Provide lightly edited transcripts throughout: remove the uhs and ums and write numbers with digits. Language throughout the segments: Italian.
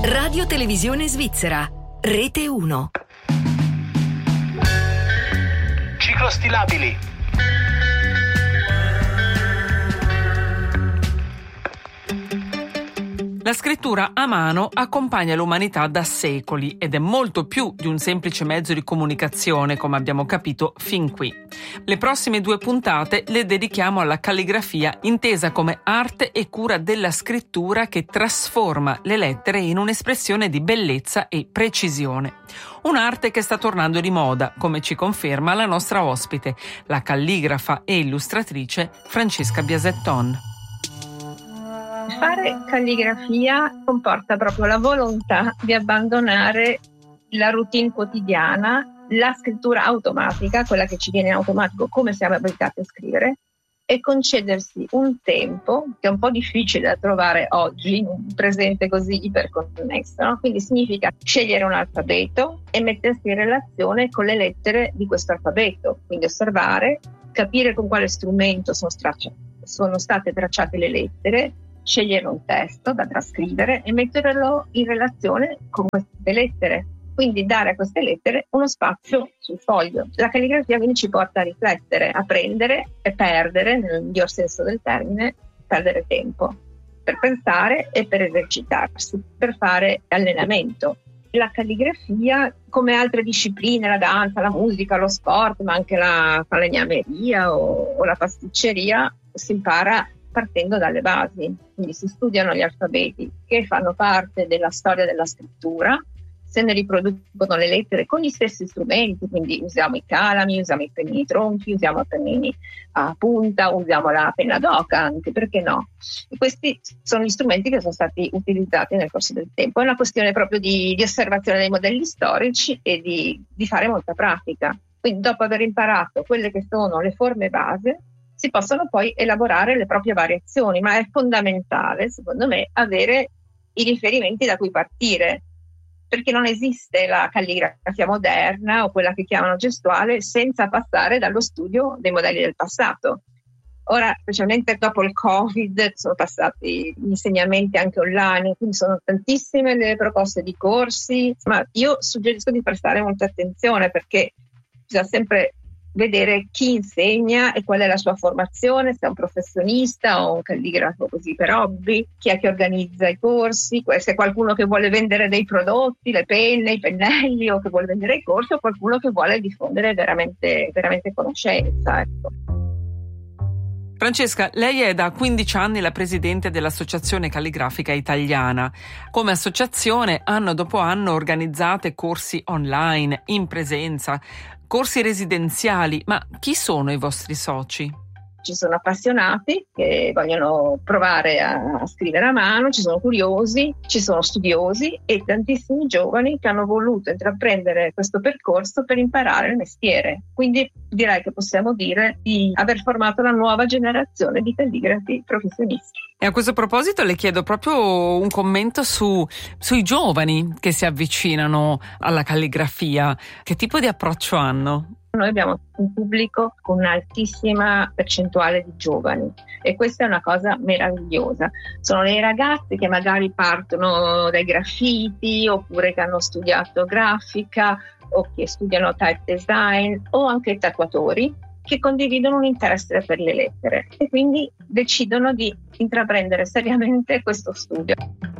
Radio Televisione Svizzera, Rete 1. Ciclostilabili. La scrittura a mano accompagna l'umanità da secoli ed è molto più di un semplice mezzo di comunicazione, come abbiamo capito fin qui. Le prossime 2 puntate le dedichiamo alla calligrafia, intesa come arte e cura della scrittura che trasforma le lettere in un'espressione di bellezza e precisione. Un'arte che sta tornando di moda, come ci conferma la nostra ospite, la calligrafa e illustratrice Francesca Biasetton. Fare calligrafia comporta proprio la volontà di abbandonare la routine quotidiana, la scrittura automatica, quella che ci viene in automatico come siamo abituati a scrivere, e concedersi un tempo che è un po' difficile da trovare oggi in un presente così iperconnesso, no? Quindi significa scegliere un alfabeto e mettersi in relazione con le lettere di questo alfabeto, quindi osservare, capire con quale strumento sono state tracciate le lettere, scegliere un testo da trascrivere e metterlo in relazione con queste lettere, quindi dare a queste lettere uno spazio sul foglio. La calligrafia quindi ci porta a riflettere, a prendere e perdere, nel miglior senso del termine, perdere tempo per pensare e per esercitarsi, per fare allenamento. La calligrafia, come altre discipline, la danza, la musica, lo sport, ma anche la falegnameria o la pasticceria, si impara partendo dalle basi, quindi si studiano gli alfabeti che fanno parte della storia della scrittura, se ne riproducono le lettere con gli stessi strumenti, quindi usiamo i calami, usiamo i pennini tronchi, usiamo i pennini a punta, usiamo la penna d'oca anche, perché no? E questi sono gli strumenti che sono stati utilizzati nel corso del tempo. È una questione proprio di osservazione dei modelli storici e di fare molta pratica. Quindi dopo aver imparato quelle che sono le forme base, si possono poi elaborare le proprie variazioni, ma è fondamentale, secondo me, avere i riferimenti da cui partire, perché non esiste la calligrafia moderna o quella che chiamano gestuale senza passare dallo studio dei modelli del passato. Ora, specialmente dopo il Covid, sono passati gli insegnamenti anche online, quindi sono tantissime le proposte di corsi, ma io suggerisco di prestare molta attenzione, perché bisogna sempre vedere chi insegna e qual è la sua formazione, se è un professionista o un calligrafo così per hobby, chi è che organizza i corsi, se è qualcuno che vuole vendere dei prodotti, le penne, i pennelli, o che vuole vendere i corsi, o qualcuno che vuole diffondere veramente, veramente conoscenza, ecco. Francesca, lei è da 15 anni la presidente dell'Associazione Calligrafica Italiana. Come associazione, anno dopo anno organizzate corsi online, in presenza, corsi residenziali, ma chi sono i vostri soci? Ci sono appassionati che vogliono provare a scrivere a mano, ci sono curiosi, ci sono studiosi e tantissimi giovani che hanno voluto intraprendere questo percorso per imparare il mestiere. Quindi direi che possiamo dire di aver formato la nuova generazione di calligrafi professionisti. E a questo proposito le chiedo proprio un commento sui giovani che si avvicinano alla calligrafia. Che tipo di approccio hanno? Noi abbiamo un pubblico con un'altissima percentuale di giovani e questa è una cosa meravigliosa. Sono dei ragazzi che magari partono dai graffiti, oppure che hanno studiato grafica, o che studiano type design, o anche tatuatori, che condividono un interesse per le lettere e quindi decidono di intraprendere seriamente questo studio.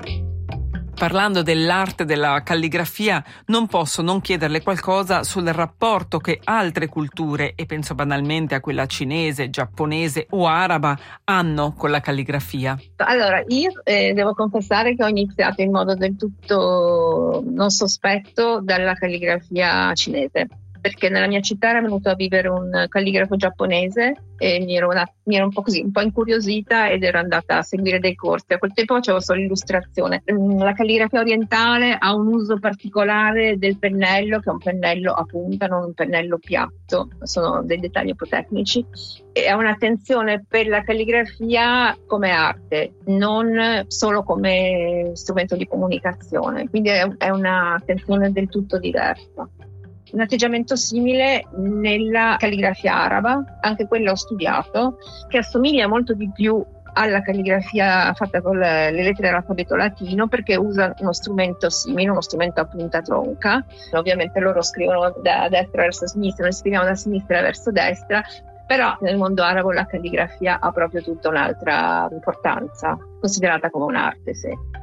Parlando dell'arte della calligrafia, non posso non chiederle qualcosa sul rapporto che altre culture, e penso banalmente a quella cinese, giapponese o araba, hanno con la calligrafia. Allora, io devo confessare che ho iniziato in modo del tutto non sospetto dalla calligrafia cinese, perché nella mia città era venuto a vivere un calligrafo giapponese e mi ero un po' così, un po' incuriosita ed ero andata a seguire dei corsi. A quel tempo facevo solo illustrazione. La calligrafia orientale ha un uso particolare del pennello, che è un pennello a punta, non un pennello piatto, sono dei dettagli un po' tecnici, e ha un'attenzione per la calligrafia come arte, non solo come strumento di comunicazione, quindi è un'attenzione del tutto diversa. Un atteggiamento simile nella calligrafia araba, anche quella ho studiato, che assomiglia molto di più alla calligrafia fatta con le lettere dell'alfabeto latino, perché usa uno strumento simile, uno strumento a punta tronca. Ovviamente loro scrivono da destra verso sinistra, noi scriviamo da sinistra verso destra, però nel mondo arabo la calligrafia ha proprio tutta un'altra importanza, considerata come un'arte, sì.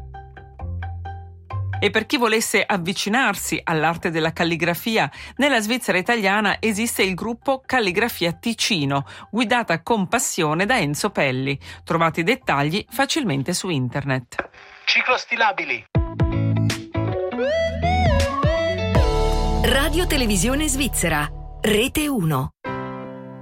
E per chi volesse avvicinarsi all'arte della calligrafia, nella Svizzera italiana esiste il gruppo Calligrafia Ticino, guidata con passione da Enzo Pelli. Trovate i dettagli facilmente su internet. Ciclostilabili. Radio Televisione Svizzera, Rete 1.